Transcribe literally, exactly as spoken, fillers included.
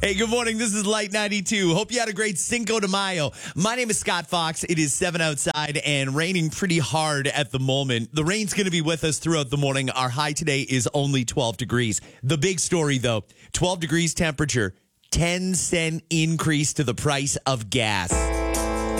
Hey, good morning. This is Light ninety-two. Hope you had a great Cinco de Mayo. My name is Scott Fox. It is seven outside and raining pretty hard at the moment. The rain's going to be with us throughout the morning. Our high today is only twelve degrees. The big story, though, twelve degrees temperature, ten cent increase to the price of gas.